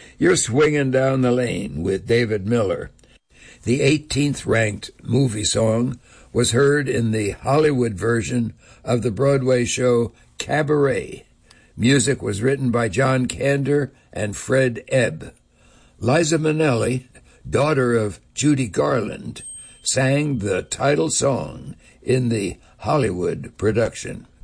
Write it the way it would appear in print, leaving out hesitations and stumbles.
You're Swinging Down the Lane with David Miller. The 18th ranked movie song was heard in the Hollywood version of the Broadway show Cabaret. Music was written by John Kander and Fred Ebb. Liza Minnelli, daughter of Judy Garland, sang the title song in the Hollywood production.